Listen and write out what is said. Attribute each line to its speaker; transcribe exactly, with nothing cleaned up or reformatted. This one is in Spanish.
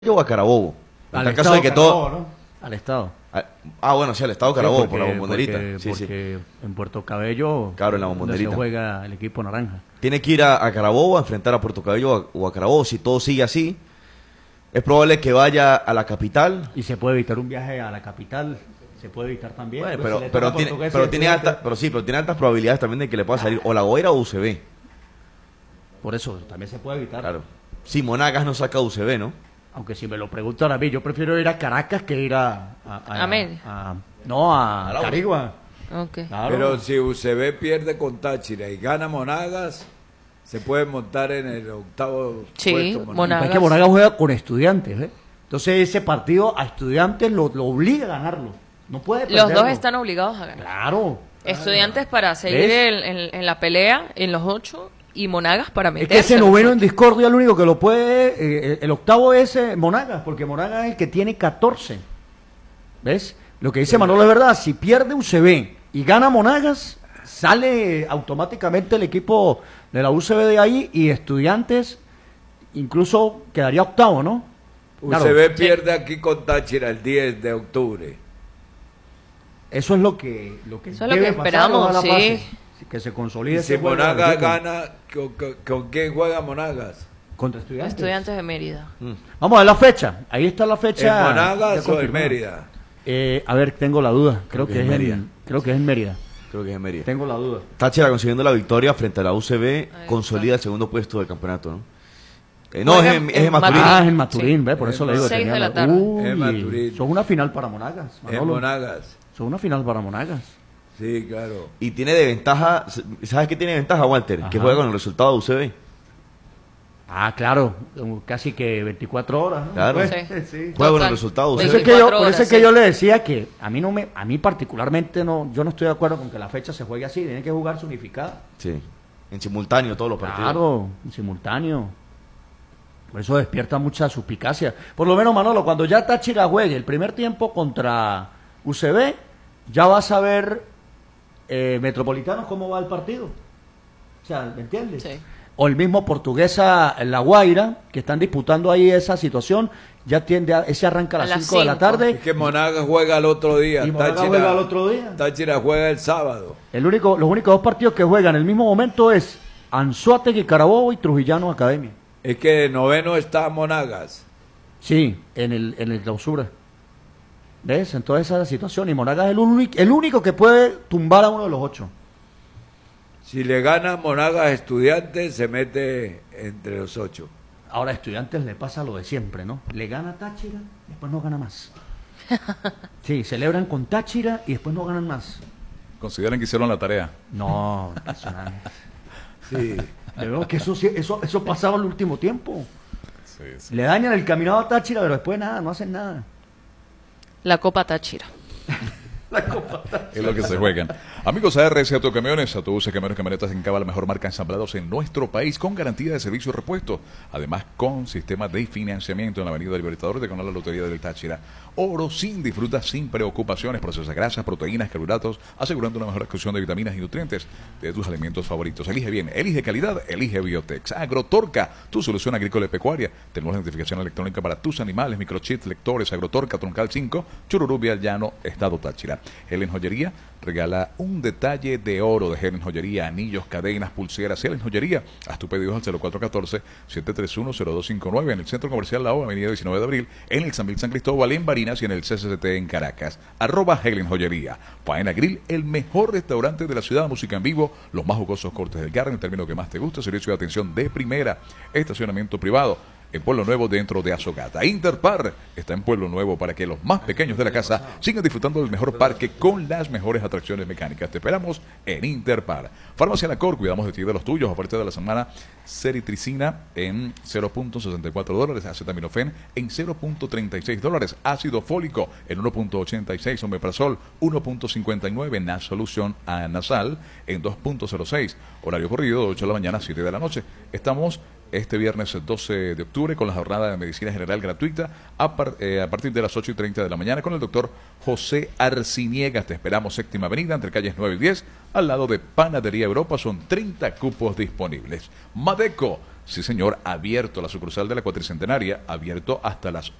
Speaker 1: o a Carabobo. En
Speaker 2: Al
Speaker 1: tal
Speaker 2: Estado
Speaker 1: caso de que
Speaker 2: Carabobo,
Speaker 1: todo...
Speaker 2: ¿no? Al Estado.
Speaker 1: Ah, ah, bueno, sí, al Estado Carabobo,
Speaker 2: Sí,
Speaker 1: por la bombonderita.
Speaker 2: Porque,
Speaker 1: Sí, sí.
Speaker 2: porque en Puerto Cabello
Speaker 1: Claro, en la
Speaker 2: donde
Speaker 1: bombonderita.
Speaker 2: se juega el equipo naranja.
Speaker 1: Tiene que ir a, a Carabobo a enfrentar a Puerto Cabello a- o a Carabobo. Si todo sigue así, es probable que vaya a la capital.
Speaker 2: Y se puede evitar un viaje a la capital, se puede evitar también.
Speaker 1: Bueno,
Speaker 2: Porque
Speaker 1: pero,
Speaker 2: se le
Speaker 1: pero,
Speaker 2: toca
Speaker 1: tiene,
Speaker 2: Portugués y
Speaker 1: pero, tiene
Speaker 2: Estudiantes.
Speaker 1: alta, pero sí, pero tiene altas probabilidades también de que le pueda salir o La Guaira o U C B.
Speaker 2: Por eso también se puede evitar.
Speaker 1: Claro. Si Monagas no saca U C B, ¿no?
Speaker 2: Aunque si me lo preguntan a mí, yo prefiero ir a Caracas que ir a... A,
Speaker 3: A Mérida.
Speaker 2: a- no, a
Speaker 1: A Laura.
Speaker 2: Carigua.
Speaker 3: Okay.
Speaker 2: Claro.
Speaker 4: Pero si U C B pierde con Táchira y gana Monagas, se puede montar en el octavo
Speaker 3: Sí,
Speaker 4: puesto.
Speaker 3: Monagas.
Speaker 2: Es que Monagas juega con Estudiantes, ¿eh? Entonces ese partido a Estudiantes lo, lo obliga a ganarlo. No puede
Speaker 3: Los
Speaker 2: perderlo.
Speaker 3: dos están obligados a ganar.
Speaker 2: Claro.
Speaker 3: Estudiantes para seguir
Speaker 2: ¿Ves?
Speaker 3: en, en- en la pelea en los ocho y Monagas para
Speaker 2: Es
Speaker 3: meterse.
Speaker 2: que ese
Speaker 3: en los
Speaker 2: noveno en
Speaker 3: ocho.
Speaker 2: discordia el único que lo puede, eh, el octavo es eh, Monagas, porque Monagas es el que tiene catorce. ¿Ves? Lo que dice Manolo es verdad, si pierde U C B y gana Monagas, sale automáticamente el equipo de la U C B de ahí y Estudiantes incluso quedaría octavo, ¿no? Claro,
Speaker 4: U C B pierde aquí con Táchira el diez de octubre.
Speaker 2: eso es lo que, lo que
Speaker 3: Eso es lo
Speaker 2: debe
Speaker 3: que
Speaker 2: pasar,
Speaker 3: esperamos,
Speaker 2: ojalá
Speaker 3: sí.
Speaker 2: pase, que se consolide
Speaker 4: Y
Speaker 2: ese
Speaker 4: si
Speaker 2: juego del
Speaker 4: Monagas
Speaker 2: equipo.
Speaker 4: gana, ¿con, con- con quién juega Monagas?
Speaker 2: Contra Estudiantes.
Speaker 3: Estudiantes de Mérida.
Speaker 2: Vamos a ver la fecha. Ahí está la
Speaker 4: ¿En
Speaker 2: fecha.
Speaker 4: Monagas
Speaker 2: ya
Speaker 4: o en
Speaker 2: confirmada.
Speaker 4: Mérida?
Speaker 2: Eh, a ver, tengo la duda. Creo,
Speaker 1: que
Speaker 2: que,
Speaker 1: es
Speaker 2: es
Speaker 1: Mérida.
Speaker 2: en, creo que es en Mérida.
Speaker 1: Creo que es en Mérida.
Speaker 2: Tengo la duda.
Speaker 1: Táchira consiguiendo la victoria frente a la U C B,
Speaker 3: Ahí
Speaker 1: consolida
Speaker 3: está.
Speaker 1: el segundo puesto del campeonato, ¿no? Eh, no, es
Speaker 3: Juega
Speaker 1: en, es
Speaker 3: en
Speaker 1: en Maturín.
Speaker 2: Ah, es en Maturín,
Speaker 3: Sí.
Speaker 2: ¿ve? Por eso le digo.
Speaker 3: Seis
Speaker 2: tenía
Speaker 3: de la
Speaker 2: la-
Speaker 3: tarde.
Speaker 2: Uy,
Speaker 4: En Maturín.
Speaker 2: son una final para Monagas.
Speaker 4: En
Speaker 2: Manolo.
Speaker 4: Monagas.
Speaker 2: Son una final para Monagas.
Speaker 4: Sí, claro.
Speaker 1: Y tiene de ventaja, ¿sabes qué tiene de ventaja, Walter? Que
Speaker 2: Ajá.
Speaker 1: juega con el resultado de U C B.
Speaker 2: Ah, claro. como Casi que veinticuatro horas. ¿no?
Speaker 1: Claro.
Speaker 2: Pues,
Speaker 3: Sí.
Speaker 2: sí.
Speaker 1: Juega con
Speaker 3: Total.
Speaker 1: el resultado de U
Speaker 2: Por
Speaker 1: C
Speaker 2: eso
Speaker 1: B.
Speaker 2: es que yo,
Speaker 3: veinticuatro
Speaker 2: por eso es
Speaker 3: horas,
Speaker 2: que
Speaker 3: sí.
Speaker 2: yo le decía que a mí no me, a mí particularmente no, yo no estoy de acuerdo con que la fecha se juegue así. Tiene que jugarse unificada.
Speaker 1: Sí. En simultáneo todos los partidos.
Speaker 2: Claro, en simultáneo. Por eso despierta mucha suspicacia. Por lo menos, Manolo, cuando ya Táchira juegue el primer tiempo contra U C B, ya vas a ver eh, Metropolitanos cómo va el partido. O sea, ¿me entiendes?
Speaker 3: Sí.
Speaker 2: O el mismo Portuguesa La Guaira, que están disputando ahí esa situación, ya tiende a, ese arranca a
Speaker 3: A
Speaker 2: las
Speaker 3: las
Speaker 2: cinco de la
Speaker 3: cinco.
Speaker 2: tarde.
Speaker 4: Es que Monagas juega el otro día.
Speaker 2: Y Monagas juega el otro día.
Speaker 4: Táchira juega el sábado.
Speaker 2: El único, los únicos dos partidos que juegan en el mismo momento es Anzoátegui Carabobo y Trujillano Academia.
Speaker 4: Es que noveno está Monagas.
Speaker 2: Sí, en el, en el clausura. ¿Ves? En toda esa situación. Y Monagas es el único, el único que puede tumbar a uno de los ocho.
Speaker 4: Si le gana Monagas a Estudiantes, se mete entre los ocho.
Speaker 2: Ahora a Estudiantes le pasa lo de siempre, ¿no? Le gana Táchira, después no gana más. Sí, celebran con Táchira y después no ganan más.
Speaker 5: Consideran que hicieron la tarea.
Speaker 2: No, impresionante.
Speaker 4: Sí.
Speaker 2: De verdad que eso, sí- eso, eso pasaba en el último tiempo.
Speaker 5: Sí, sí.
Speaker 2: Le dañan el caminado a Táchira, pero después nada, no hacen nada.
Speaker 3: La Copa Táchira.
Speaker 5: Es lo que se juegan. Amigos, A R S Autocamiones, autobuses, camiones, camionetas en Cava, la mejor marca ensamblados en nuestro país con garantía de servicio y repuesto. Además, con sistema de financiamiento en la Avenida Libertador de con la Lotería del Táchira. Oro sin disfruta, sin preocupaciones, procesa grasas, proteínas, carbohidratos, asegurando una mejor adquisición de vitaminas y nutrientes de tus alimentos favoritos. Elige bien, elige calidad, elige Biotex. Agrotorca, tu solución agrícola y pecuaria. Tenemos la identificación electrónica para tus animales, microchips, lectores, Agrotorca, Troncal cinco, Chururubí, Llano, Estado Táchira. Helen Joyería regala un detalle de oro de Helen Joyería, anillos, cadenas, pulseras. Helen Joyería, haz tu pedido al cero cuatro uno cuatro, siete tres uno, cero dos cinco nueve en el Centro Comercial La O, Avenida diecinueve de abril, en el San Mil San Cristóbal, en Barinas y en el C C C T en Caracas. Arroba Helen Joyería. Faena Grill, el mejor restaurante de la ciudad, música en vivo, los más jugosos cortes del Garden, el término que más te gusta, servicio de atención de primera, estacionamiento privado. En Pueblo Nuevo, dentro de Azogata. Interpar está en Pueblo Nuevo para que los más pequeños de la casa sigan disfrutando del mejor parque con las mejores atracciones mecánicas. Te esperamos en Interpar. Farmacia La Cor, cuidamos de ti y de los tuyos. Oferta de la semana, ceritricina en cero punto sesenta y cuatro dólares, acetaminofén en cero punto treinta y seis dólares, ácido fólico en uno punto ochenta y seis, omeprazol uno punto cincuenta y nueve, Nas Solution a Nasal en dos punto cero seis. Horario corrido de ocho de la mañana a siete de la noche. Estamos este viernes doce de octubre con la jornada de medicina general gratuita a, par, eh, a partir de las ocho y treinta de la mañana con el doctor José Arciniegas. Te esperamos, séptima avenida, entre calles nueve y diez, al lado de Panadería Europa. Son treinta cupos disponibles. Madeco, Sí, señor, abierto, la sucursal de la Cuatricentenaria, abierto hasta las